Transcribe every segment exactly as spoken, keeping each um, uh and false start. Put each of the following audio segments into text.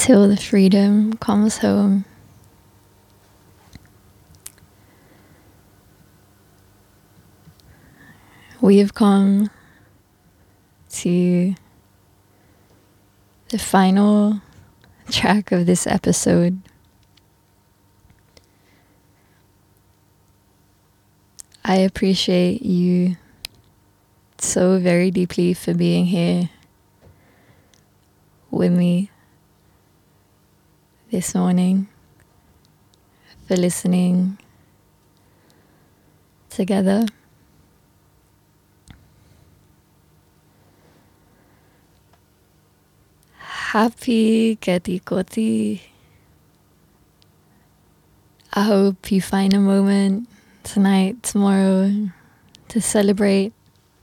till the freedom comes home. We have come to the final track of this episode. I appreciate you so very deeply for being here with me this morning, for listening together. Happy Keti Koti. I hope you find a moment tonight, tomorrow, to celebrate.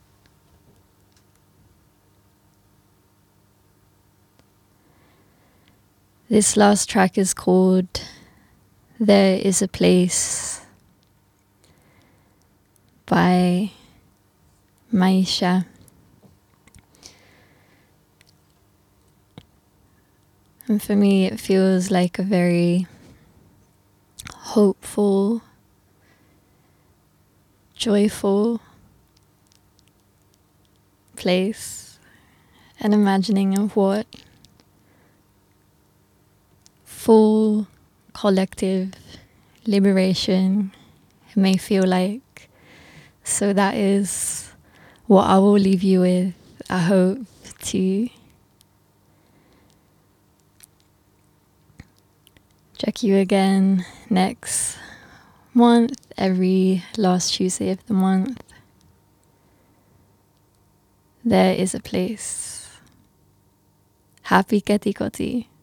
This last track is called There Is a Place by Maisha. And for me, it feels like a very hopeful, joyful place, an imagining of what full collective liberation may feel like. So that is what I will leave you with. I hope to check you again next month, every last Tuesday of the month. There is a place. Happy Keti Koti.